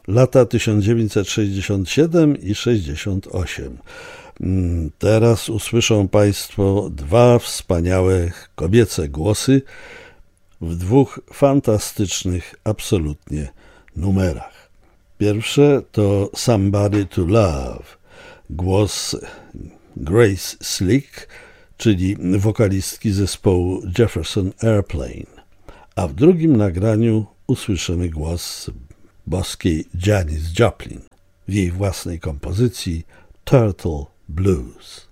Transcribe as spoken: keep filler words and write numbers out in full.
lata tysiąc dziewięćset sześćdziesiąt siedem i sześćdziesiąt osiem. Teraz usłyszą Państwo dwa wspaniałe kobiece głosy w dwóch fantastycznych absolutnie numerach. Pierwsze to Somebody to Love, głos Grace Slick, czyli wokalistki zespołu Jefferson Airplane, a w drugim nagraniu usłyszymy głos boskiej Janis Joplin w jej własnej kompozycji Turtle Blues.